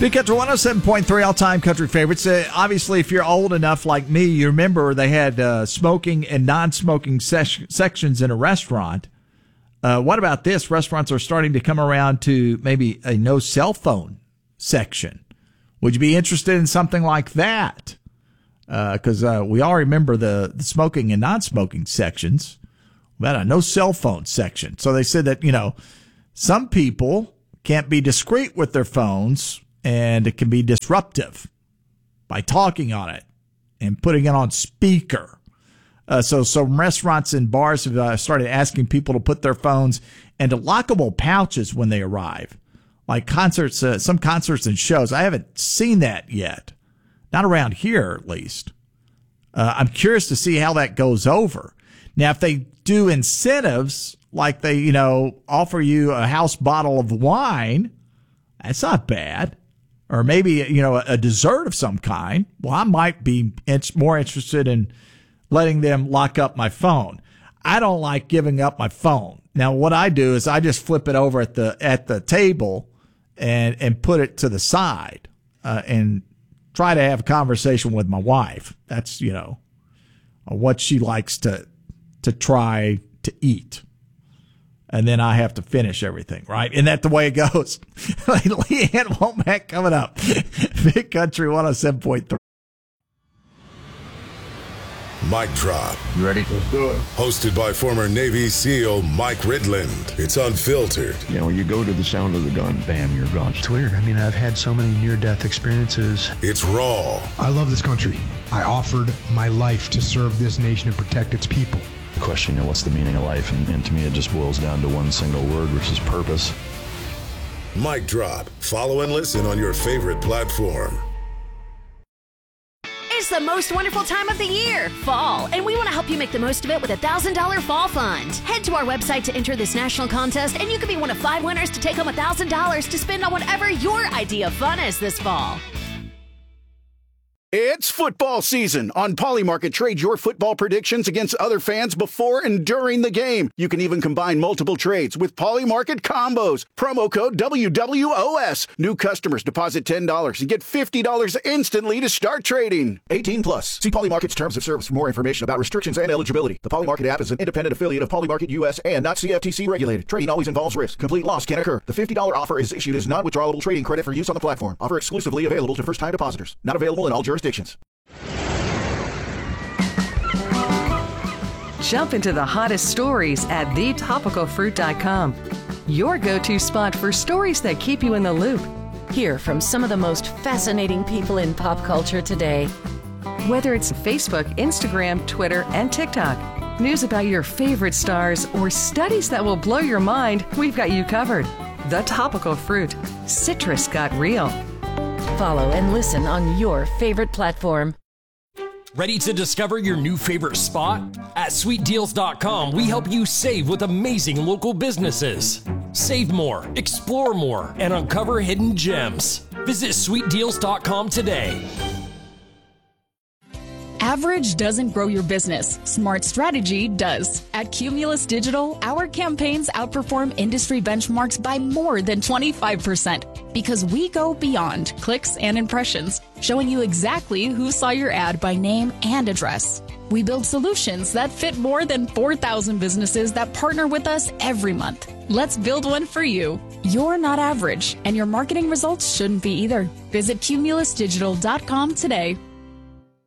Big Country 107.3 all-time country favorites. Obviously, if you're old enough like me, you remember they had smoking and non-smoking sections in a restaurant. What about this? Restaurants are starting to come around to maybe a no cell phone section. Would you be interested in something like that? Because we all remember the smoking and non-smoking sections. We had a no cell phone section. So they said that, some people can't be discreet with their phones, and it can be disruptive by talking on it and putting it on speaker. So some restaurants and bars have started asking people to put their phones into lockable pouches when they arrive, like concerts, some concerts and shows. I haven't seen that yet, not around here at least. I'm curious to see how that goes over. Now, if they do incentives like they, offer you a house bottle of wine, that's not bad. Or maybe, a dessert of some kind. Well, I might be more interested in letting them lock up my phone. I don't like giving up my phone. Now, what I do is I just flip it over at the table and put it to the side and try to have a conversation with my wife. That's, what she likes to try to eat. And then I have to finish everything, right? Isn't that the way it goes? Leanne Womack coming up. Big Country 107.3. Mic Drop. You ready? Let's do it. Hosted by former Navy SEAL Mike Ridland. It's unfiltered. You go to the sound of the gun, bam, you're gone. It's weird. I've had so many near-death experiences. It's raw. I love this country. I offered my life to serve this nation and protect its people. The question, what's the meaning of life? And to me, it just boils down to one single word, which is purpose. Mic Drop. Follow and listen on your favorite platform. It's the most wonderful time of the year, fall, and we want to help you make the most of it with a $1,000 fall fund. Head to our website to enter this national contest, and you could be one of 5 winners to take home $1,000 to spend on whatever your idea of fun is this fall. It's football season. On Polymarket, trade your football predictions against other fans before and during the game. You can even combine multiple trades with Polymarket combos. Promo code WWOS. New customers deposit $10 and get $50 instantly to start trading. 18 plus. See Polymarket's terms of service for more information about restrictions and eligibility. The Polymarket app is an independent affiliate of Polymarket US and not CFTC regulated. Trading always involves risk. Complete loss can occur. The $50 offer is issued as non-withdrawable trading credit for use on the platform. Offer exclusively available to first-time depositors. Not available in all jurisdictions. Jump into the hottest stories at thetopicalfruit.com. Your go-to spot for stories that keep you in the loop. Hear from some of the most fascinating people in pop culture today. Whether it's Facebook, Instagram, Twitter, and TikTok, news about your favorite stars, or studies that will blow your mind, we've got you covered. The Topical Fruit. Citrus got real. Follow and listen on your favorite platform. Ready to discover your new favorite spot? At sweetdeals.com, we help you save with amazing local businesses. Save more, explore more, and uncover hidden gems. Visit sweetdeals.com today. Average doesn't grow your business. Smart strategy does. At Cumulus Digital, our campaigns outperform industry benchmarks by more than 25% because we go beyond clicks and impressions, showing you exactly who saw your ad by name and address. We build solutions that fit more than 4,000 businesses that partner with us every month. Let's build one for you. You're not average, and your marketing results shouldn't be either. Visit cumulusdigital.com today.